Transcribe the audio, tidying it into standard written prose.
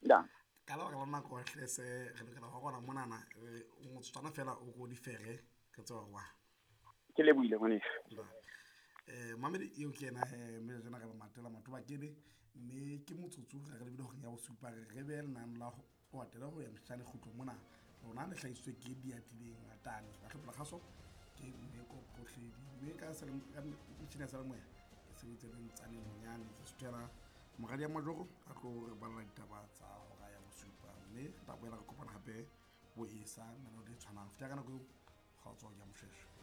Da. ka la ga lona go tle se re lokela go gona monana motsana fela o go di fege ke tsowa Ke le buile ngwaneso. da mamedi eo ke ena mme jana ga matela matoba kene mme ke motsotso ga re bile go ya go supa re be le nang la go atela go ya mhlane khutlo mona rona le hlaiswe ke diatileng atane ba tlhophela gaso ke mme ko potledi mme ka se ka mtšhina sa moya ke se botse le ntsane monyane ke sutela mogadi ya majogo a tlo re balla ditaba tsa go ga ya go supa mme ta boela go kopana gape bo esa meno di tshwanang feta ka nako eo ga o tswa ya mosheshe